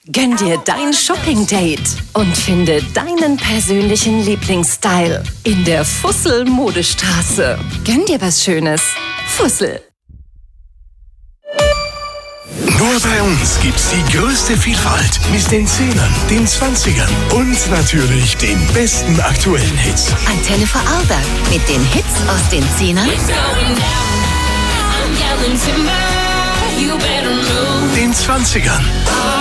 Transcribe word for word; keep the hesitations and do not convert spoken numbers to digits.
Gönn dir dein Shopping-Date und finde deinen persönlichen Lieblingsstyle in der Fussel-Modestraße. Gönn dir was Schönes. Fussel. Nur bei uns gibt's die größte Vielfalt mit den Zehnern, den Zwanzigern und natürlich den besten aktuellen Hits. Antenne Vorarlberg mit den Hits aus den Zehnern, den Zwanzigern